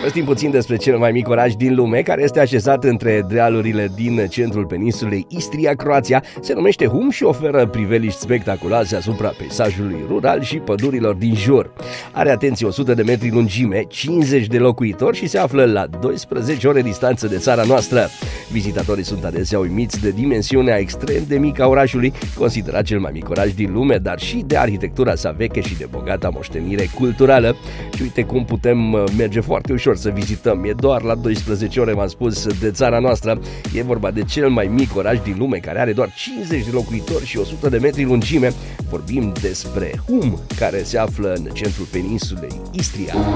Povestim puțin despre cel mai mic oraș din lume, care este așezat între dealurile din centrul peninsulei Istria, Croația. Se numește Hum și oferă priveliști spectaculoase asupra peisajului rural și pădurilor din jur. Are, atenție, 100 de metri lungime, 50 de locuitori și se află la 12 ore distanță de țara noastră. Vizitatorii sunt adesea uimiți de dimensiunea extrem de mică a orașului, considerat cel mai mic oraș din lume, dar și de arhitectura sa veche și de bogata moștenire culturală. Și uite cum putem merge foarte ușor să vizităm. E doar la 12 ore, v-am spus, de țara noastră. E vorba de cel mai mic oraș din lume, care are doar 50 de locuitori și 100 de metri lungime. Vorbim despre Hum, care se află în centrul peninsulei Istria.